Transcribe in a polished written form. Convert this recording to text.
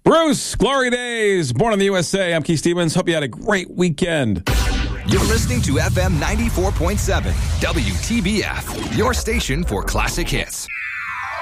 Bruce, Glory Days, Born in the USA. I'm Keith Stevens. Hope you had a great weekend. You're listening to FM 94.7, WTBF, your station for classic hits.